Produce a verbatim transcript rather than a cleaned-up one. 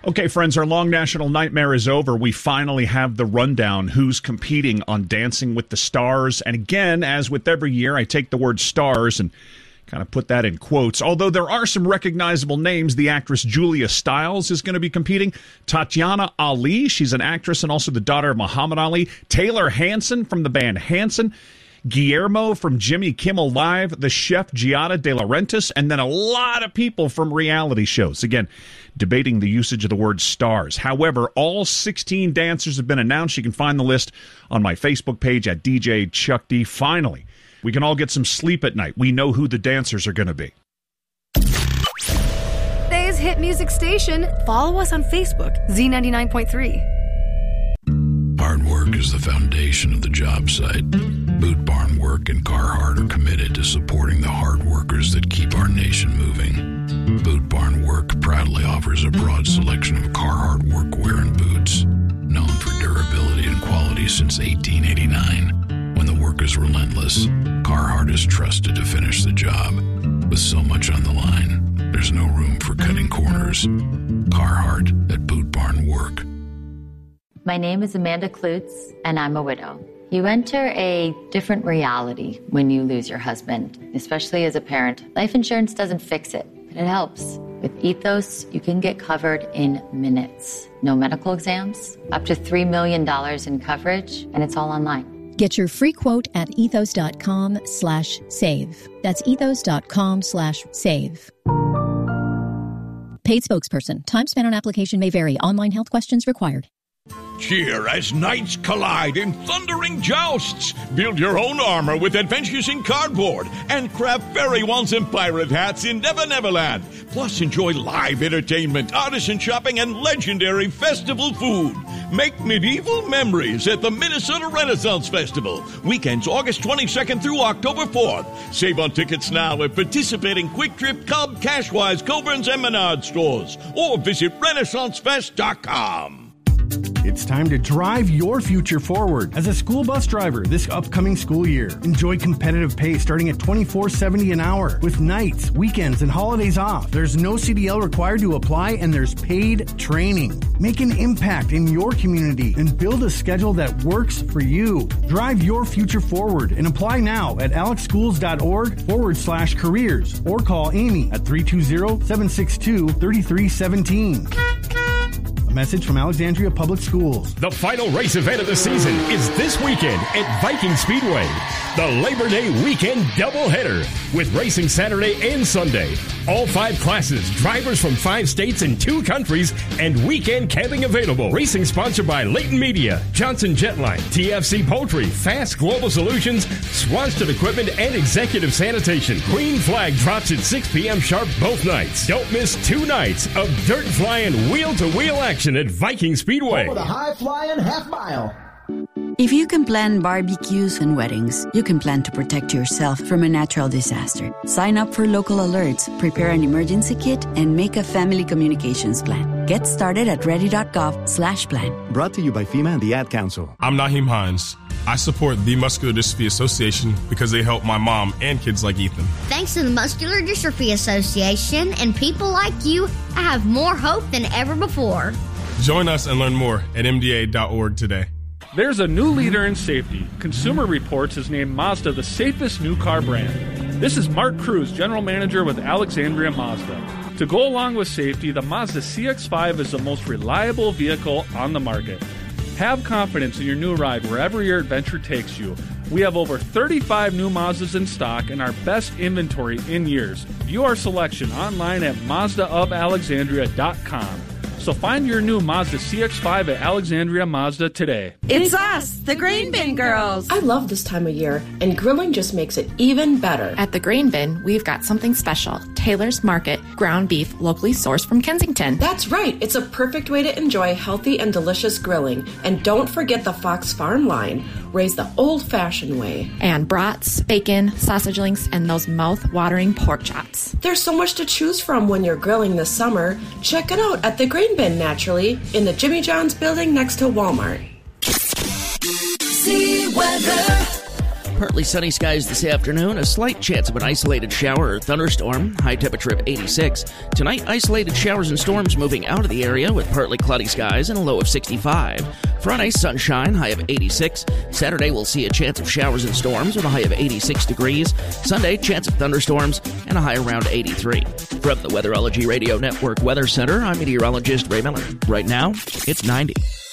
Okay, friends, our long national nightmare is over. We finally have the rundown who's competing on Dancing with the Stars. And again, as with every year, I take the word stars and kind of put that in quotes. Although there are some recognizable names. The actress Julia Stiles is going to be competing. Tatiana Ali, she's an actress and also the daughter of Muhammad Ali. Taylor Hanson from the band Hanson. Guillermo from Jimmy Kimmel Live, the chef Giada De Laurentiis, and then a lot of people from reality shows. Again, debating the usage of the word stars. However, all sixteen dancers have been announced. You can find the list on my Facebook page at D J Chuck D. Finally, we can all get some sleep at night. We know who the dancers are going to be. Today's hit music station. Follow us on Facebook, Z ninety-nine point three. Hard work is the foundation of the job site. Boot Barn Work and Carhartt are committed to supporting the hard workers that keep our nation moving. Boot Barn Work proudly offers a broad selection of Carhartt workwear and boots, known for durability and quality since eighteen eighty-nine. When the work is relentless, Carhartt is trusted to finish the job. With so much on the line, there's no room for cutting corners. Carhartt at Boot Barn Work. My name is Amanda Klutz, and I'm a widow. You enter a different reality when you lose your husband, especially as a parent. Life insurance doesn't fix it, but it helps. With Ethos, you can get covered in minutes. No medical exams, up to three million dollars in coverage, and it's all online. Get your free quote at ethos.com slash save. That's ethos.com slash save. Paid spokesperson. Time spent on application may vary. Online health questions required. Cheer as knights collide in thundering jousts. Build your own armor with Adventures in Cardboard and craft fairy wands and pirate hats in Never Neverland. Plus, enjoy live entertainment, artisan shopping, and legendary festival food. Make medieval memories at the Minnesota Renaissance Festival. Weekends August twenty-second through October fourth. Save on tickets now at participating Quick Trip, Cub, Cashwise, Coburn's, and Menard stores. Or visit Renaissance Fest dot com. It's time to drive your future forward as a school bus driver this upcoming school year. Enjoy competitive pay starting at twenty-four dollars and seventy cents an hour with nights, weekends, and holidays off. There's no C D L required to apply, and there's paid training. Make an impact in your community and build a schedule that works for you. Drive your future forward and apply now at alexschools.org forward slash careers or call Amy at three two zero, seven six two, three three one seven. Message from Alexandria Public Schools. The final race event of the season is this weekend at Viking Speedway. The Labor Day weekend doubleheader with racing Saturday and Sunday. All five classes, drivers from five states and two countries, and weekend camping available. Racing sponsored by Leighton Media, Johnson Jetline, T F C Poultry, Fast Global Solutions, Swanston Equipment, and Executive Sanitation. Green flag drops at six p.m. sharp both nights. Don't miss two nights of dirt flying wheel-to-wheel action at Viking Speedway. For the high-flying half mile. If you can plan barbecues and weddings, you can plan to protect yourself from a natural disaster. Sign up for local alerts, prepare an emergency kit, and make a family communications plan. Get started at ready.gov slash plan. Brought to you by FEMA and the Ad Council. I'm Naheem Hines. I support the Muscular Dystrophy Association because they help my mom and kids like Ethan. Thanks to the Muscular Dystrophy Association and people like you, I have more hope than ever before. Join us and learn more at M D A dot org today. There's a new leader in safety. Consumer Reports has named Mazda the safest new car brand. This is Mark Cruz, General Manager with Alexandria Mazda. To go along with safety, the Mazda C X five is the most reliable vehicle on the market. Have confidence in your new ride wherever your adventure takes you. We have over thirty-five new Mazdas in stock and our best inventory in years. View our selection online at Mazda of Alexandria dot com. So find your new Mazda C X five at Alexandria Mazda today. It's us, the Grain Bin Girls. I love this time of year, and grilling just makes it even better. At the Grain Bin, we've got something special. Taylor's Market, ground beef locally sourced from Kensington. That's right. It's a perfect way to enjoy healthy and delicious grilling. And don't forget the Fox Farm line, raised the old-fashioned way. And brats, bacon, sausage links, and those mouth-watering pork chops. There's so much to choose from when you're grilling this summer. Check it out at the Grain Bin, naturally, in the Jimmy John's building next to Walmart. See weather. Partly sunny skies this afternoon, a slight chance of an isolated shower or thunderstorm, high temperature of eighty-six. Tonight, isolated showers and storms moving out of the area with partly cloudy skies and a low of sixty-five. Friday, sunshine, high of eighty-six. Saturday, we'll see a chance of showers and storms with a high of eighty-six degrees. Sunday, chance of thunderstorms and a high around eighty-three. From the Weatherology Radio Network Weather Center, I'm meteorologist Ray Miller. Right now, it's ninety.